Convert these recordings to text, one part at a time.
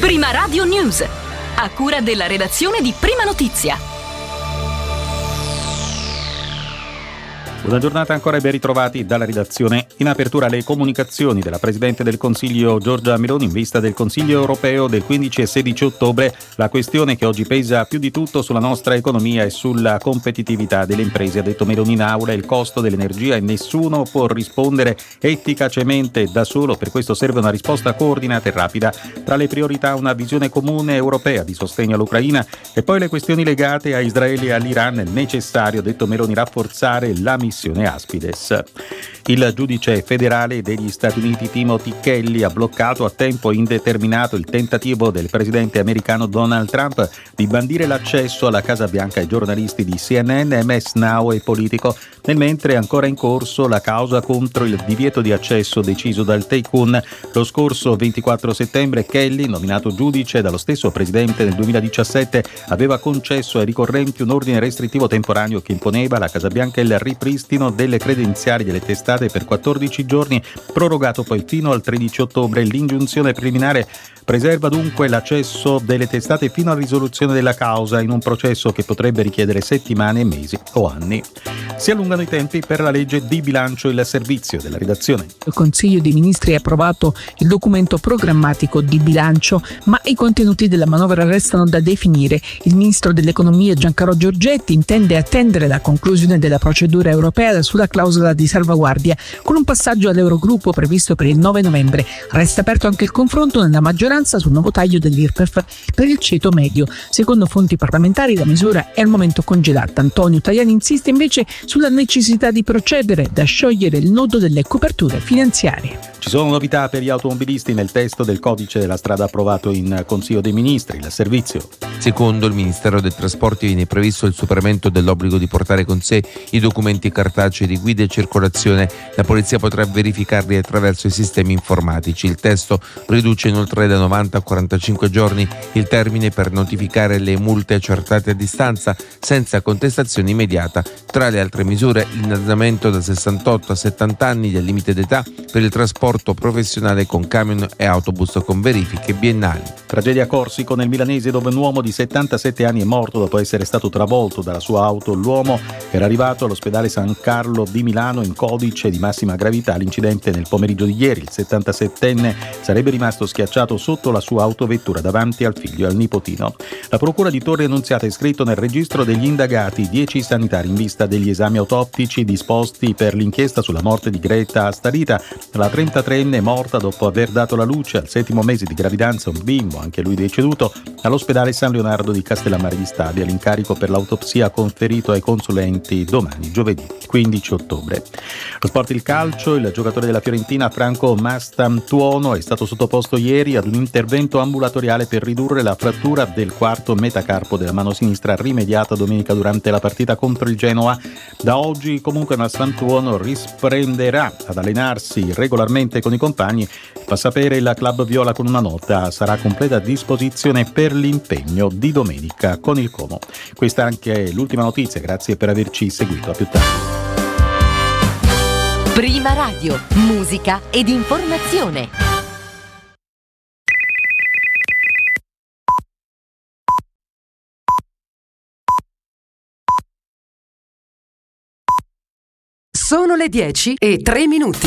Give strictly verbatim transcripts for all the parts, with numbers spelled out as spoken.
Prima Radio News, a cura della redazione di Prima Notizia. Buona giornata ancora e ben ritrovati dalla redazione. In apertura le comunicazioni della Presidente del Consiglio Giorgia Meloni in vista del Consiglio europeo del quindici e sedici ottobre. La questione che oggi pesa più di tutto sulla nostra economia e sulla competitività delle imprese, ha detto Meloni in aula, il costo dell'energia e nessuno può rispondere efficacemente da solo, per questo serve una risposta coordinata e rapida. Tra le priorità una visione comune europea di sostegno all'Ucraina e poi le questioni legate a Israele e all'Iran. È necessario, ha detto Meloni, rafforzare la missione Aspides. Il giudice federale degli Stati Uniti Timothy Kelly ha bloccato a tempo indeterminato il tentativo del presidente americano Donald Trump di bandire l'accesso alla Casa Bianca ai giornalisti di C N N, M S Now e Politico, nel mentre è ancora in corso la causa contro il divieto di accesso deciso dal tycoon. Lo scorso ventiquattro settembre Kelly, nominato giudice dallo stesso presidente nel duemiladiciassette, aveva concesso ai ricorrenti un ordine restrittivo temporaneo che imponeva alla Casa Bianca il ripristino delle credenziali delle testate per quattordici giorni, prorogato poi fino al tredici ottobre. L'ingiunzione preliminare preserva dunque l'accesso delle testate fino a risoluzione della causa in un processo che potrebbe richiedere settimane, mesi o anni. Si allungano i tempi per la legge di bilancio. Il servizio della redazione. Il Consiglio dei Ministri ha approvato il documento programmatico di bilancio, ma i contenuti della manovra restano da definire. Il Ministro dell'Economia Giancarlo Giorgetti intende attendere la conclusione della procedura europea sulla clausola di salvaguardia, con un passaggio all'Eurogruppo previsto per il nove novembre. Resta aperto anche il confronto nella maggioranza sul nuovo taglio dell'I R P E F per il ceto medio. Secondo fonti parlamentari la misura è al momento congelata. Antonio Tajani insiste invece sulla necessità di procedere da sciogliere il nodo delle coperture finanziarie. Ci sono novità per gli automobilisti nel testo del codice della strada approvato in Consiglio dei Ministri. Il servizio. Secondo il Ministero dei Trasporti viene previsto il superamento dell'obbligo di portare con sé i documenti cartacei di guida e circolazione. La polizia potrà verificarli attraverso i sistemi informatici. Il testo riduce inoltre da novanta a quarantacinque giorni il termine per notificare le multe accertate a distanza senza contestazione immediata. Tra le altre misure, l'innalzamento da sessantotto a settanta anni del limite d'età per il trasporto professionale con camion e autobus con verifiche biennali. Tragedia a Corsico nel Milanese, dove un uomo di settantasette anni è morto dopo essere stato travolto dalla sua auto. L'uomo era arrivato all'ospedale San Carlo di Milano in codice di massima gravità. L'incidente nel pomeriggio di ieri. Il settantasettenne sarebbe rimasto schiacciato sotto la sua autovettura davanti al figlio e al nipotino. La procura di Torre Annunziata ha iscritto nel registro degli indagati dieci sanitari in vista degli esami autoptici disposti per l'inchiesta sulla morte di Greta Starita. La trentatreenne è morta dopo aver dato la luce al settimo mese di gravidanza a un bimbo, anche lui deceduto, all'ospedale San Leonardo di Castellammare di Stabia. L'incarico per l'autopsia conferito ai consulenti domani, giovedì quindici ottobre. Lo sport, il calcio. Il giocatore della Fiorentina Franco Mastantuono è stato sottoposto ieri ad un intervento ambulatoriale per ridurre la frattura del quarto metacarpo della mano sinistra, rimediata domenica durante la partita contro il Genoa. Da oggi comunque Mastantuono risprenderà ad allenarsi regolarmente con i compagni. Fa sapere il club viola con una nota: sarà a completa disposizione per l'impegno di domenica con il Como. Questa anche è l'ultima notizia, grazie per averci seguito, a più tardi. Prima Radio, musica ed informazione. Sono le dieci e tre minuti.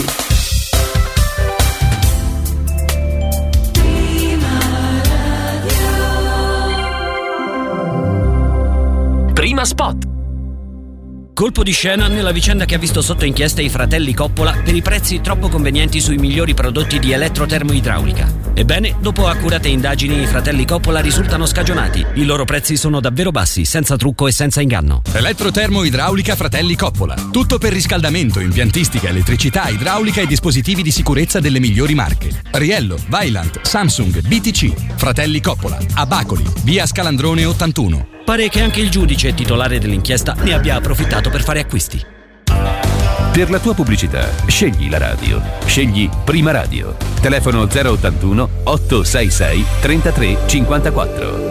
Prima Spot. Colpo di scena nella vicenda che ha visto sotto inchiesta i fratelli Coppola per i prezzi troppo convenienti sui migliori prodotti di elettrotermoidraulica. Ebbene, dopo accurate indagini, i fratelli Coppola risultano scagionati. I loro prezzi sono davvero bassi, senza trucco e senza inganno. Elettrotermoidraulica Fratelli Coppola. Tutto per riscaldamento, impiantistica, elettricità, idraulica e dispositivi di sicurezza delle migliori marche. Riello, Vaillant, Samsung, B T C. Fratelli Coppola. A Bacoli, via Scalandrone ottantuno. Pare che anche il giudice titolare dell'inchiesta ne abbia approfittato per fare acquisti. Per la tua pubblicità, scegli la radio. Scegli Prima Radio. Telefono zero ottantuno otto sei sei trentatré cinquantaquattro.